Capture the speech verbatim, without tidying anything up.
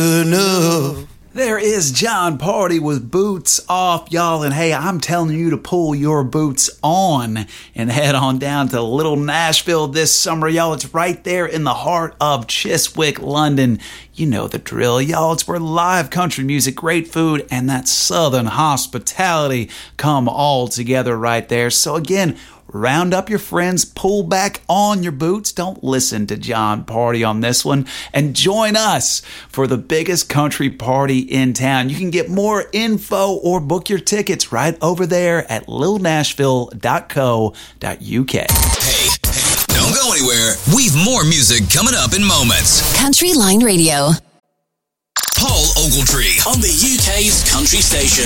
enough. There is Jon Pardi with Boots Off, y'all. And hey, I'm telling you to pull your boots on and head on down to Little Nashville this summer, y'all. It's right there in the heart of Chiswick, London. You know the drill, y'all. It's where live country music, great food, and that southern hospitality come all together right there. So again, round up your friends, pull back on your boots. Don't listen to Jon Pardi on this one, and join us for the biggest country party in town. You can get more info or book your tickets right over there at little nashville dot co dot u k. Hey, hey, don't go anywhere. We've more music coming up in moments. Country Line Radio. Paul Ogletree on the U K's country station.